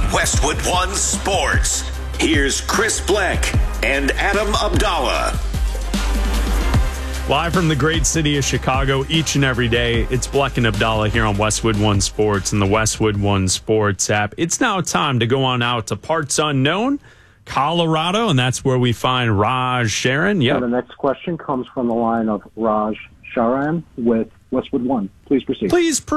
Westwood One Sports. Here's Chris Bleck and Adam Abdallah. Live from the great city of Chicago each and every day, it's Bleck and Abdallah here on Westwood One Sports and the Westwood One Sports app. It's now time to go on out to parts unknown, Colorado, and that's where we find Raj Sharon. Yep. The next question comes from the line of Raj Sharan with Westwood One. Please proceed. Please